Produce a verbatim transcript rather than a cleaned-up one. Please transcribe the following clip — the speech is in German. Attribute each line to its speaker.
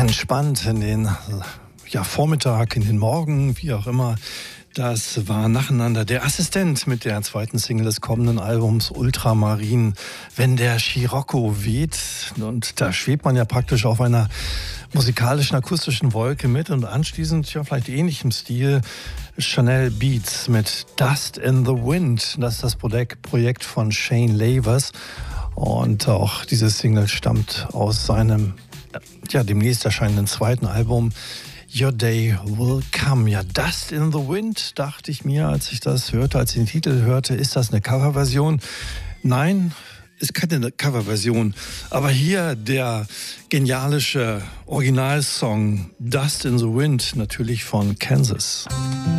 Speaker 1: Entspannt in den ja, Vormittag, in den Morgen, wie auch immer. Das war nacheinander der Assistent mit der zweiten Single des kommenden Albums Ultramarin, wenn der Scirocco weht. Und da schwebt man ja praktisch auf einer musikalischen, akustischen Wolke mit. Und anschließend, ja vielleicht ähnlichem Stil, Chanel Beats mit Dust in the Wind. Das ist das Projekt von Shane Lavers. Und auch diese Single stammt aus seinem ja, demnächst erscheinenden zweiten Album Your Day Will Come. Ja, Dust in the Wind, dachte ich mir, als ich das hörte, als ich den Titel hörte, ist das eine Coverversion? Nein, ist keine Coverversion. Aber hier der genialische Originalsong Dust in the Wind, natürlich von Kansas.